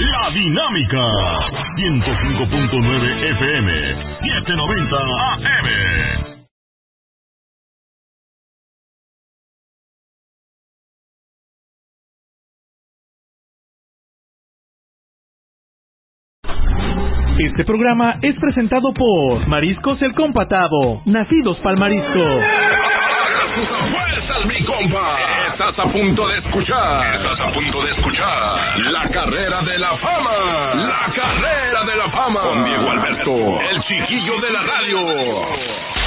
La Dinámica, 105.9 FM, 790 AM. Este programa es presentado por Mariscos El Compatado, nacidos pa'l marisco. ¡Fuerzas, mi compa! Estás a punto de escuchar. La Carrera de la Fama. La Carrera de la Fama. Con Diego Alberto, el chiquillo de la radio.